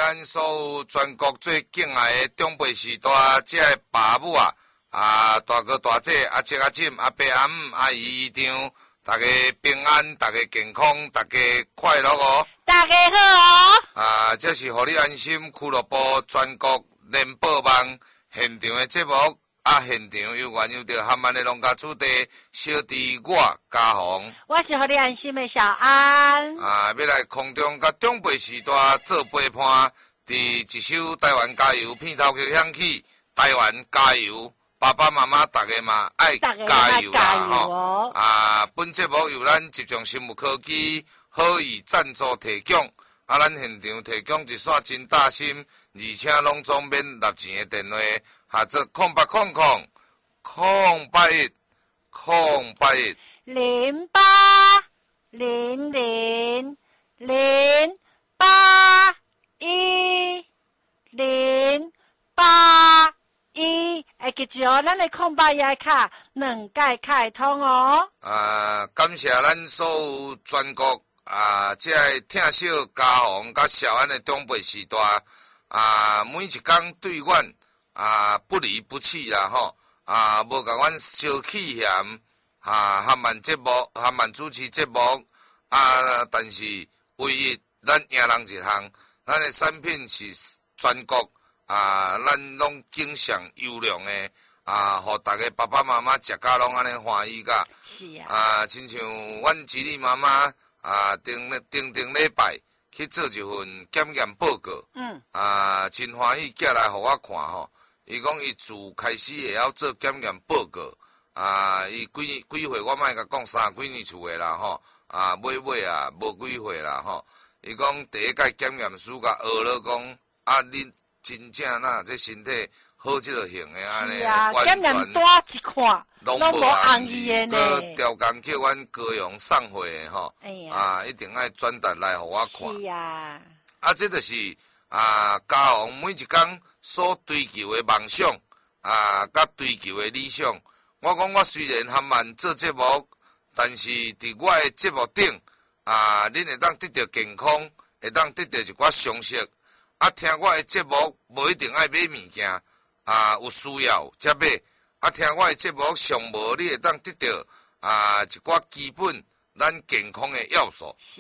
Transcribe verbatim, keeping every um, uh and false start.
咱所有全国最敬爱的长辈时代，这个爸母啊，啊大哥大姐、阿叔阿婶、阿伯阿姆、阿姨姨丈，大家平安，大家健康，大家快乐哦！ 大家好哦！ 啊，这是互你安心俱乐部全国联播网现场的节目。啊，现场有原有着含万的农家子弟，小弟我嘉宏， 我是互你安心的小安。 啊，要来空中甲长辈时代做陪伴，伫一首台湾加油片头曲响起，台湾加油，爸爸妈妈大家嘛爱加油啦吼、哦！啊，本节目由咱集中生物科技好意赞助提供，啊，咱现场提供一线真大心，而且拢总免纳钱的电话。下做空八空空空八一空八一零八零零零八一零八一，会记住哦，咱的空八一卡两届开通哦。 啊，感谢咱所有全国啊，这个听小嘉宏甲小安的长辈时代啊，每一天对阮。啊，不离不弃啦吼！啊，无甲阮小气嫌啊，含慢节目，含慢主持节目啊，但是唯一咱赢人一项，咱的产品是全国啊，咱拢经常优良的啊，互大家爸爸妈妈食甲拢安尼欢喜甲。 是啊。 啊，亲像阮子女妈妈啊，顶顶顶礼拜去做一份检验报告。嗯。啊，真欢喜寄来互我看吼。伊讲伊自开始会晓做检验报告，啊，伊几几岁我莫甲讲三几年厝诶啦吼，啊，尾尾啊无几岁啦吼。伊讲第一届检验师甲学了讲，啊，恁真正呐，这身体好即落型诶安尼， 是啊，检验单一看，拢无红意诶呢。 佮调工叫阮高雄送货诶吼，哎呀，啊，一定爱转达来互我看。 是啊， 啊，这就是啊，嘉宏每一工所追求的梦想啊，甲追求的理想。我讲我虽然含慢做节目，但是伫我的节目顶啊，恁会当得到健康，会当得到一寡常识。啊，听我的节目无一定爱买物件啊，有需要才买。啊，听我的节目上无你会当得到啊一寡基本咱健康的要素。